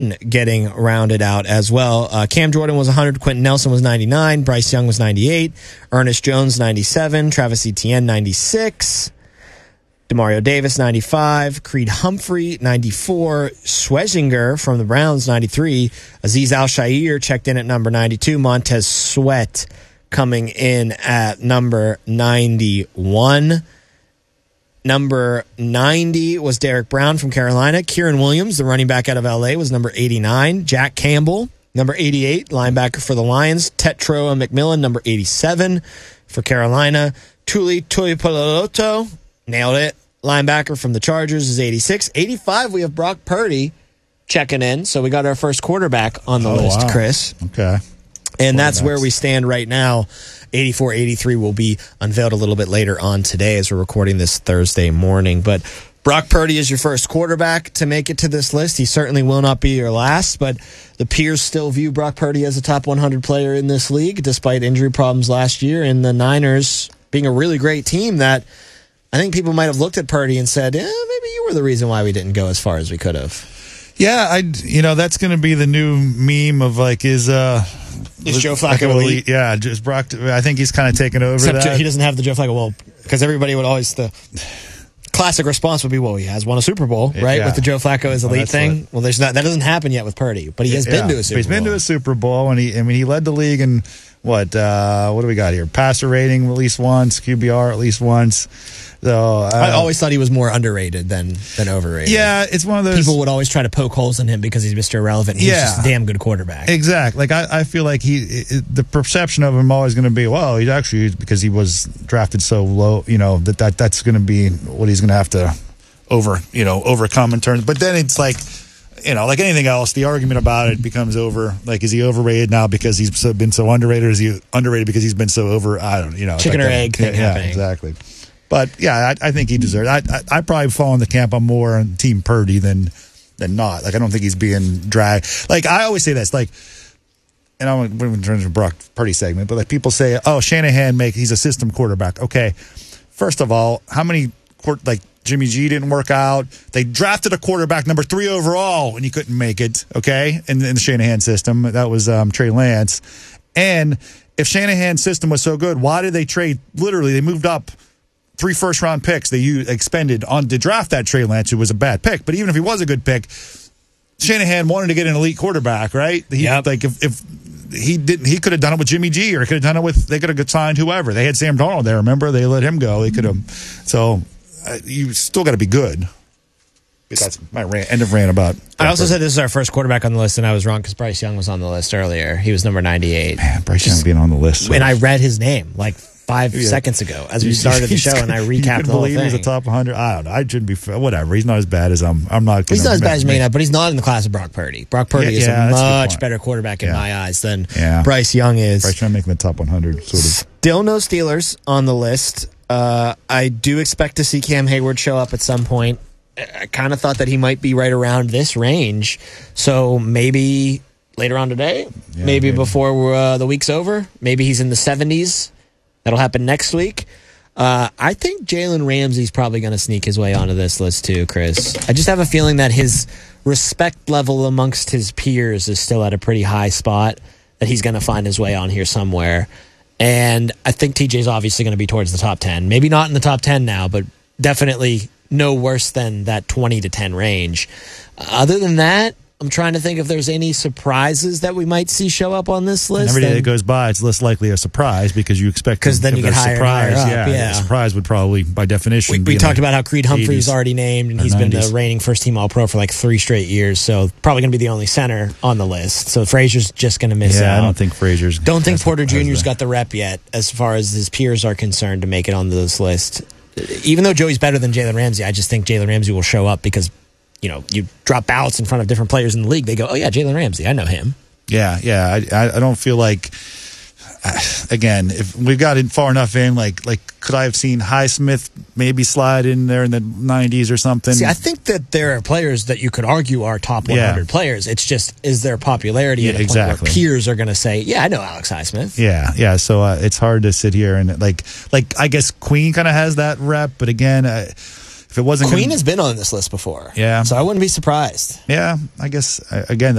getting rounded out as well. Cam Jordan was 100, Quentin Nelson was 99, Bryce Young was 98, Ernest Jones 97, Travis Etienne 96, Demario Davis 95, Creed Humphrey 94, Schwezinger from the Browns 93, Aziz Al-Shaair checked in at number 92, Montez Sweat coming in at number 91. Number 90 was Derek Brown from Carolina. Kieran Williams, the running back out of L.A., was number 89. Jack Campbell, number 88, linebacker for the Lions. Tetroa McMillan, number 87 for Carolina. Tuli Tuipulotu, nailed it. Linebacker from the Chargers is 86. 85, we have Brock Purdy checking in. So we got our first quarterback on the list, wow. Chris. Okay. And that's where we stand right now. 84, 83 will be unveiled a little bit later on today as we're recording this Thursday morning. But Brock Purdy is your first quarterback to make it to this list. He certainly will not be your last, but the peers still view Brock Purdy as a top 100 player in this league, despite injury problems last year, and the Niners being a really great team that I think people might have looked at Purdy and said, maybe you were the reason why we didn't go as far as we could have. Yeah, that's going to be the new meme of like, is Joe Flacco elite? Yeah, just Brock. I think he's kind of taken over. Except that. He doesn't have the Joe Flacco. Well, because everybody would always the classic response would be, well, he has won a Super Bowl, right? Yeah. With the Joe Flacco as elite thing. Well, there's not. That doesn't happen yet with Purdy, but he has been to a Super Bowl. He's been to a Super Bowl, and he led the league in what do we got here? Passer rating at least once, QBR at least once. So I always thought he was more underrated than overrated. Yeah, it's one of those. People would always try to poke holes in him because he's Mr. Irrelevant. He's just a damn good quarterback. Exactly. Like I feel like the perception of him always going to be, well, he's actually, because he was drafted so low, that's going to be what he's going to have to overcome in terms. But then it's like, like anything else, the argument about it becomes over. Like, is he overrated now because he's been so underrated, or is he underrated because he's been so over? I don't know. Chicken or egg thing happening. Exactly. But yeah, I think he deserves it. I probably fall in the camp. I'm more on Team Purdy than not. Like, I don't think he's being dragged. Like, I always say this, like, and I'm going to turn to Brock Purdy segment, but like people say, oh, Shanahan he's a system quarterback. Okay, first of all, how many Jimmy G didn't work out? They drafted a quarterback number 3 overall and he couldn't make it. Okay, in the Shanahan system, that was Trey Lance. And if Shanahan's system was so good, why did they trade? Literally, they moved up 3 first-round picks they expended on to draft that Trey Lance, who was a bad pick. But even if he was a good pick, Shanahan wanted to get an elite quarterback, right? Like if he didn't, he could have done it with Jimmy G, or could have done it with, they could have signed whoever. They had Sam Darnold there. Remember, they let him go. They could have. So you still got to be good. That's my end of rant about. I also said this is our first quarterback on the list, and I was wrong because Bryce Young was on the list earlier. He was number 98. Man, Bryce Young being on the list, and I read his name like 5 seconds ago as we started the show, and I recapped the whole thing. He's a top 100. I don't know. I shouldn't be. Whatever. He's not as bad as I'm not. He's not as bad as me, but he's not in the class of Brock Purdy. Brock Purdy is a much better quarterback in my eyes than Bryce Young is. Bryce Young making the top 100. Sort of. Still no Steelers on the list. I do expect to see Cam Hayward show up at some point. I kind of thought that he might be right around this range. So maybe later on today, maybe before the week's over, maybe he's in the 70s. That'll happen next week. I think Jalen Ramsey's probably going to sneak his way onto this list too, Chris. I just have a feeling that his respect level amongst his peers is still at a pretty high spot, that he's going to find his way on here somewhere. And I think TJ's obviously going to be towards the top 10. Maybe not in the top 10 now, but definitely no worse than that 20 to 10 range. Other than that, I'm trying to think if there's any surprises that we might see show up on this list. Every day that goes by, it's less likely a surprise because you expect. Because then you get higher and higher up. A surprise would probably, by definition, we talked about how Creed Humphrey is already named, and he's 90s. Been the reigning first-team All-Pro for like 3 straight years. So probably going to be the only center on the list. So Frazier's just going to miss out. I don't think Frazier's. Don't think Porter Jr.'s got the rep yet, as far as his peers are concerned, to make it onto this list. Even though Joey's better than Jalen Ramsey, I just think Jalen Ramsey will show up because, you drop ballots in front of different players in the league. They go, oh, yeah, Jalen Ramsey. I know him. Yeah. I don't feel like, again, if we've got it far enough in, like could I have seen Highsmith maybe slide in there in the 90s or something? See, I think that there are players that you could argue are top 100 players. It's just, is there popularity at a point where peers are going to say, yeah, I know Alex Highsmith. Yeah. So it's hard to sit here and like I guess Queen kind of has that rep, but again, if it wasn't Queen gonna, has been on this list before. Yeah. So I wouldn't be surprised. yeah, I guess again